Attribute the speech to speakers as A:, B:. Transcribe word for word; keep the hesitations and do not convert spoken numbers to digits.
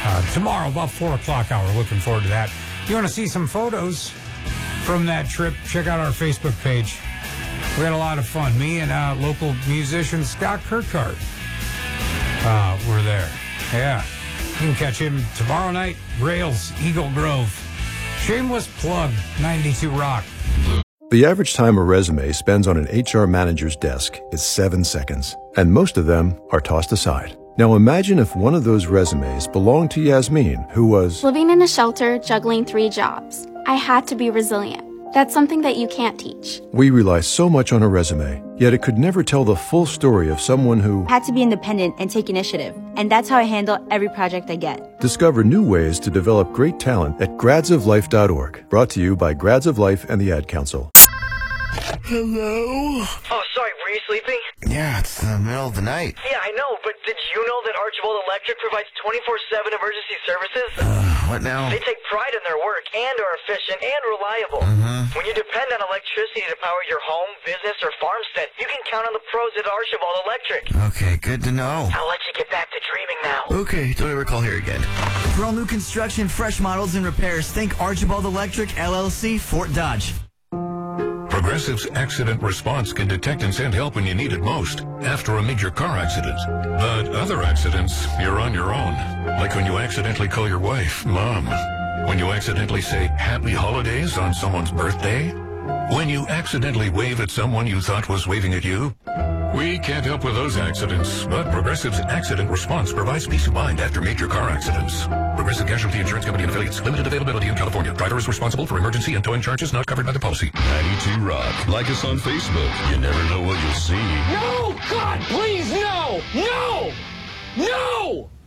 A: uh, tomorrow, about four o'clock hour. Looking forward to that. If you want to see some photos from that trip, check out our Facebook page. We had a lot of fun. Me and uh, local musician Scott Kirkhart uh, were there. Yeah. You can catch him tomorrow night, Rails, Eagle Grove. Shameless plug, ninety-two Rock.
B: The average time a resume spends on an H R manager's desk is seven seconds, and most of them are tossed aside. Now imagine if one of those resumes belonged to Yasmin, who was
C: living in a shelter, juggling three jobs. I had to be resilient. That's something that you can't teach.
B: We rely so much on a resume, yet it could never tell the full story of someone who
D: had to be independent and take initiative. And that's how I handle every project I get.
B: Discover new ways to develop great talent at grads of life dot org. Brought to you by Grads of Life and the Ad Council.
E: Hello?
F: Oh, sorry, were you sleeping?
E: Yeah, it's the middle of the night.
F: Yeah, I know, but did you know that Archibald Electric provides twenty-four seven emergency services?
E: Uh, what now?
F: They take pride in their work and are efficient and reliable.
E: Mm-hmm.
F: When you depend on electricity to power your home, business, or farmstead, you can count on the pros at Archibald Electric.
E: Okay, good to know.
F: I'll let you get back to dreaming now.
E: Okay, don't ever call here again.
G: For all new construction, fresh models, and repairs, think Archibald Electric, L L C, Fort Dodge.
H: Progressive's accident response can detect and send help when you need it most, after a major car accident. But other accidents, you're on your own. Like when you accidentally call your wife Mom. When you accidentally say Happy Holidays on someone's birthday. When you accidentally wave at someone you thought was waving at you. We can't help with those accidents, but Progressive's accident response provides peace of mind after major car accidents. Progressive Casualty Insurance Company and affiliates. Limited availability in California. Driver is responsible for emergency and towing charges not covered by the policy.
I: ninety-two Rock. Like us on Facebook. You never know what you'll see.
J: No! God, please, no! No! No!